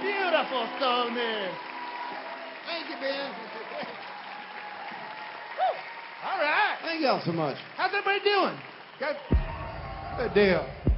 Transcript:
Beautiful song there. Thank you, Ben. All right. Thank y'all so much. How's everybody doing? Good deal.